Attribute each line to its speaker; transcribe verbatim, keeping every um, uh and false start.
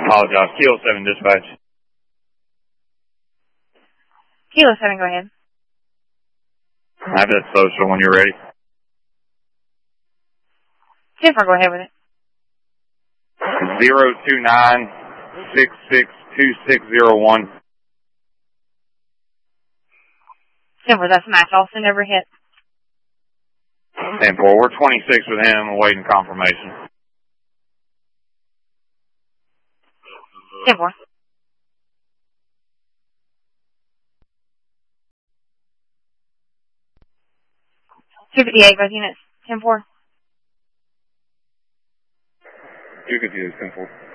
Speaker 1: Apologize. Kilo seven dispatch.
Speaker 2: Kilo seven, go ahead.
Speaker 1: I have that social when you're ready.
Speaker 2: ten four, go ahead with it.
Speaker 1: Zero two nine six six two six zero one.
Speaker 2: ten four, that's match. I'll send over hit.
Speaker 1: ten four, we're twenty-six with him, awaiting confirmation.
Speaker 2: ten four. two fifty-eight, both units. ten four.
Speaker 1: two fifty-eight, ten four.